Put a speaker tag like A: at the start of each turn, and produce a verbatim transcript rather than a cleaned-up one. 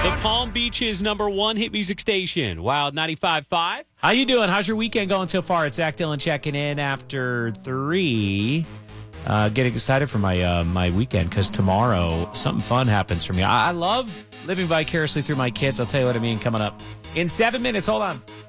A: The Palm Beach's number one hit music station, Wild ninety-five point five.
B: How you doing? How's your weekend going so far? It's Zach Dillon checking in after three. Uh, getting excited for my uh, my weekend because tomorrow something fun happens for me. I-, I love living vicariously through my kids. I'll tell you what I mean coming up in seven minutes. Hold on.